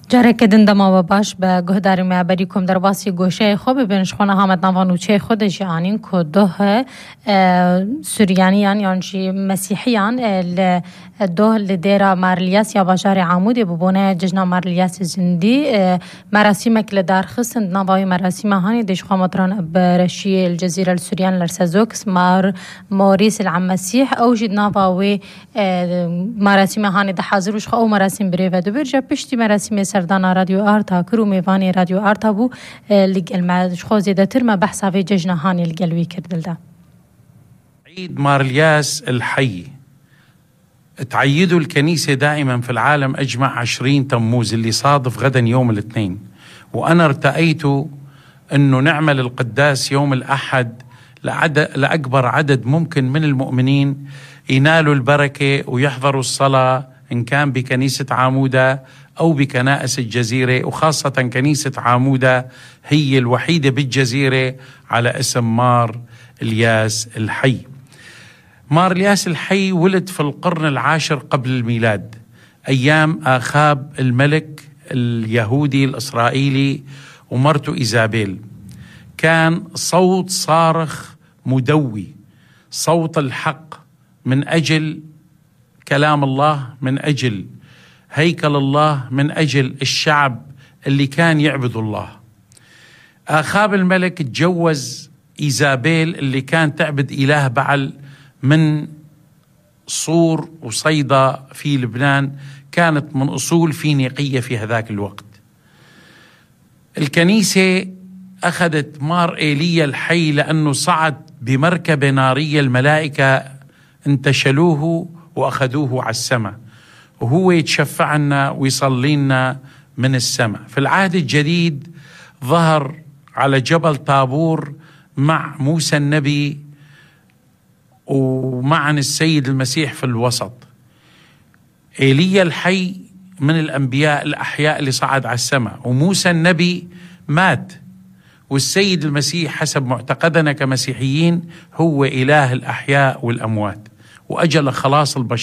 جاره کدن دما و باش به گهداری معبری کم در واسی گوشه خوب بینش خونه همت نوانو چه خودش یعنی که ده سوریانیان یعنی چی مسیحیان ده لدیرا مارلیاس یا باشار عمودی ببونه ججنا مارلیاس زندی مراسم کل درخصند نوای مراسم هانی دش خامتران برشی الجزیره السوريان لرسازوكس موريس العم مسيح او جد نوای مراسم هانی ده حاضروش او مراسم بريفه دو برجا پشتی مراسم سردان راديو آرتا كرو ميفاني راديو آرتا بو لقل ما خوزي ده ترمى بحثا في ججنا هاني القلوي كردل ده عيد مارلياس الحي تعيدوا الكنيسة دائما في العالم أجمع 20 تموز اللي صادف غدا يوم الاثنين، وأنا ارتأيت أنه نعمل القداس يوم الأحد لأكبر عدد ممكن من المؤمنين ينالوا البركة ويحضروا الصلاة إن كان بكنيسة عامودة أو بكنائس الجزيرة، وخاصة كنيسة عامودة هي الوحيدة بالجزيرة على اسم مار الياس الحي. مار الياس الحي ولد في القرن 10 قبل الميلاد أيام آخاب الملك اليهودي الإسرائيلي ومرته إيزابيل. كان صوت صارخ مدوي، صوت الحق من أجل كلام الله، من أجل هيكل الله، من أجل الشعب اللي كان يعبد الله. آخاب الملك تجوز إيزابيل اللي كان تعبد إله بعل من صور وصيدا في لبنان، كانت من أصول فينيقية في هذاك الوقت. الكنيسة أخذت مار إيليا الحي لأنه صعد بمركبة نارية، الملائكة انتشلوه وأخذوه على السماء، وهو يتشفع لنا ويصلي لنا من السماء. في العهد الجديد ظهر على جبل طابور مع موسى النبي ومع السيد المسيح في الوسط. إيليا الحي من الأنبياء الأحياء اللي صعد على السماء، وموسى النبي مات، والسيد المسيح حسب معتقدنا كمسيحيين هو إله الأحياء والأموات، وأجل خلاص البشر.